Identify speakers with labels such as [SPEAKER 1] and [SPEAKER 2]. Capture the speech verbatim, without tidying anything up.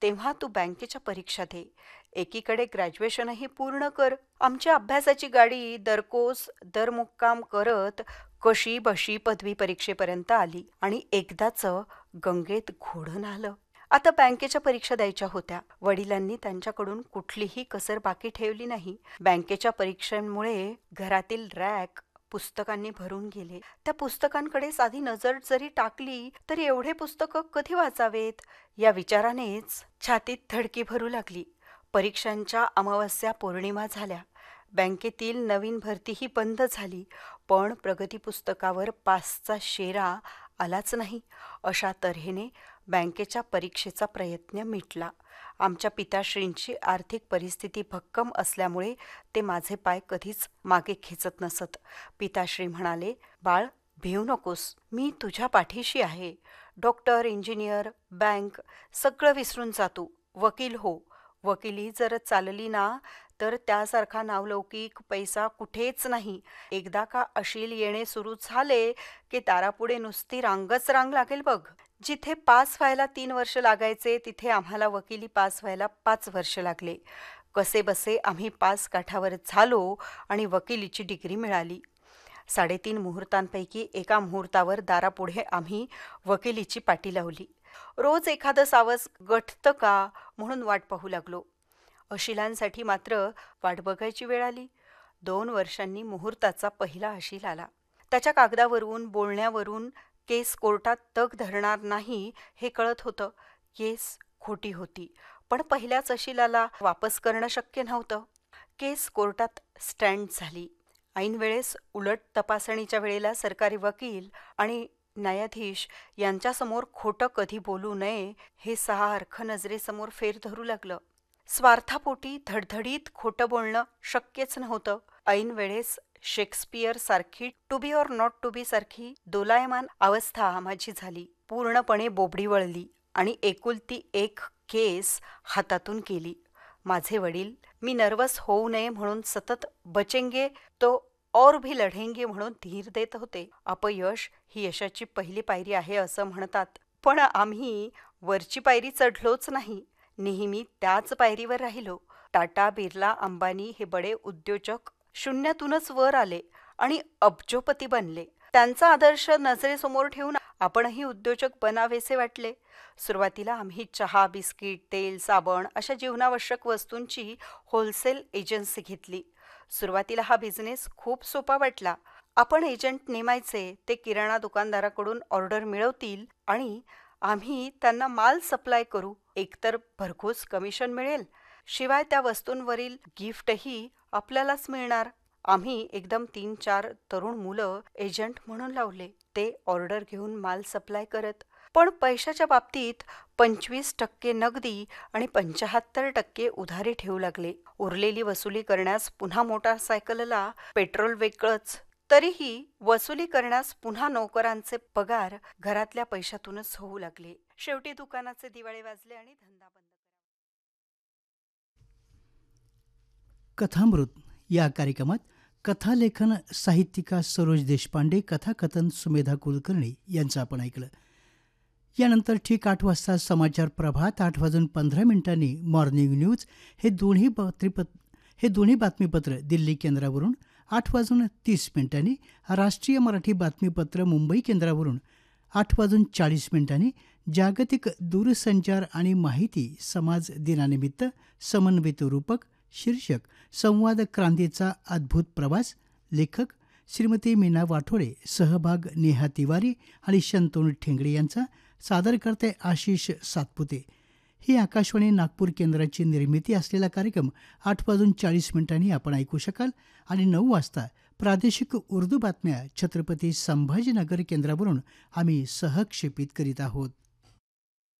[SPEAKER 1] तेव्हा तू बँकेच्या परीक्षा दे. एकीकडे ग्रॅज्युएशनही पूर्ण कर. आमच्या अभ्यासाची गाडी दरकोस दरमुक्काम करत कशी बशी पदवी परीक्षेपर्यंत आली आणि एकदाचं गंगेत घोडं आलं. आता बँकेच्या परीक्षा द्यायच्या होत्या. वडिलांनी त्यांच्याकडून कुठलीही कसर बाकी ठेवली नाही. बँकेच्या परीक्षांमुळे घरातील रॅक पुस्तकांनी भरून गेले. त्या पुस्तकांकडे साधी नजर जरी टाकली तरी एवढे पुस्तकं कधी वाचावेत या विचारानेच छातीत धडकी भरू लागली. परीक्षांच्या अमावस्या पौर्णिमा झाल्या. बँकेतील नवीन भरतीही बंद झाली. पण प्रगती पुस्तकावर पासचा शेरा आलाच नाही. अशा तऱ्हेने बँकेच्या परीक्षेचा प्रयत्न मिटला. आमच्या पिताश्रींची आर्थिक परिस्थिती भक्कम असल्यामुळे ते माझे पाय कधीच मागे खेचत नसत. पिताश्री म्हणाले, बाळ, भिवू नकोस, मी तुझ्या पाठीशी आहे. डॉक्टर, इंजिनियर, बँक सगळं विसरून जा तू. वकील हो. वकिली जर चालली ना तर त्यासारखा नावलौकिक पैसा कुठेच नाही. एकदा का अशील येणे सुरू झाले की दारापुढे नुसती रांगच रांग लागेल बघ. जिथे पास व्हायला तीन वर्ष लागायचे तिथे आम्हाला वकिली पास व्हायला पाच वर्ष लागले. कसे बसे आम्ही पास काठावर झालो आणि वकिलीची डिग्री मिळाली. साडेतीन मुहूर्तांपैकी एका मुहूर्तावर दारापुढे आम्ही वकिलीची पाटी लावली. रोज एखादं सावस गठतं का म्हणून वाट पाहू लागलो. अशिलांसाठी मात्र वाट बघायची वेळ आली. दोन वर्षांनी मुहूर्ताचा पहिला अशील आला. त्याच्या कागदावरून, बोलण्यावरून केस कोर्टात तग धरणार नाही हे कळत होतं. केस खोटी होती, पण पहिल्याच अशिलाला वापस करणं शक्य नव्हतं. केस कोर्टात स्टँड झाली. ऐन वेळेस उलट तपासणीच्या वेळेला सरकारी वकील आणि न्यायाधीश यांच्यासमोर खोटं कधी बोलू नये हे सारखं नजरेसमोर फेर धरू लागलं. स्वार्थापोटी धडधडीत खोटं बोलणं शक्यच नव्हतं. ऐन वेळेस शेक्सपियर सारखी to be or not to be सारखी दोलायमान अवस्था माझी झाली. पूर्णपणे बोबडी वळली आणि एकुलती एक केस हातातून गेली. माझे वडील मी नर्वस होऊ नये म्हणून सतत बचेंगे तो और भी लढेंगे म्हणून धीर देत होते. अपयश ही यशाची पहिली पायरी आहे असं म्हणतात, पण आम्ही वरची पायरी चढलोच नाही. नेहमी त्याच पायरीवर राहिलो. टाटा, बिर्ला, अंबानी हे बडे उद्योजक शून्यातूनच वर आले आणि अब्जोपती बनले. त्यांचा आदर्श नजरेसमोर ठेवून आपणही उद्योजक बनावेसे वाटले. सुरुवातीला आम्ही चहा, बिस्किट, तेल, साबण अशा जीवनावश्यक वस्तूंची होलसेल एजन्सी घेतली. सुरुवातीला हा बिझनेस खूप सोपा वाटला. आपण एजंट नेमायचे, ते किराणा दुकानदाराकडून ऑर्डर मिळवतील आणि आम्ही त्यांना माल सप्लाय करू. एकतर भरघोस कमिशन मिळेल, शिवाय त्या वस्तूंवरील गिफ्टही आपल्यालाच मिळणार. आम्ही एकदम तीन चार तरुण मुलं एजंट म्हणून लावले. ते ऑर्डर घेऊन माल सप्लाय करत. पण पैशाच्या बाबतीत पंचवीस टक्के नगदी आणि पंच्याहत्तर टक्के उधारी ठेवू लागले. उरलेली वसुली करण्यास पुन्हा मोटारसायकलला पेट्रोल वेगळंच. तरीही वसुली करण्यास पुन्हा नोकरांचे पगार घरातल्या पैशातूनच होऊ लागले. शेवटी दुकानाचे दिवाळे वाजले आणि धंदा बंद.
[SPEAKER 2] कथामृत या कार्यक्रमात कथालेखन साहित्यिका सरोज देशपांडे, कथाकथन सुमेधा कुलकर्णी यांचं आपण ऐकलं. यानंतर ठीक आठ वाजता समाचार प्रभात, आठ वाजून पंधरा मिनिटांनी मॉर्निंग न्यूज हे दोन्ही बातमीपत्र हे दोन्ही बातमीपत्र दिल्ली केंद्रावरून, आठ वाजून तीस मिनिटांनी राष्ट्रीय मराठी बातमीपत्र मुंबई केंद्रावरून, आठ वाजून चाळीस मिनिटांनी जागतिक दूरसंचार आणि माहिती समाज दिनानिमित्त समन्वित रूपक शीर्षक संवाद क्रांतीचा अद्भुत प्रवास, लेखक श्रीमती मीना वाठोडे, सहभाग नेहा तिवारी आणि शंतनू ठेंगडे यांचा, सादर करते आशिष सातपुते. ही आकाशवाणी नागपूर केंद्राची निर्मिती असलेला कार्यक्रम आठ वाजून चाळीस मिनिटांनी आपण ऐकू शकाल आणि नऊ वाजता प्रादेशिक उर्दू बातम्या छत्रपती संभाजीनगर केंद्रावरून आम्ही सहक्षेपित करीत आहोत.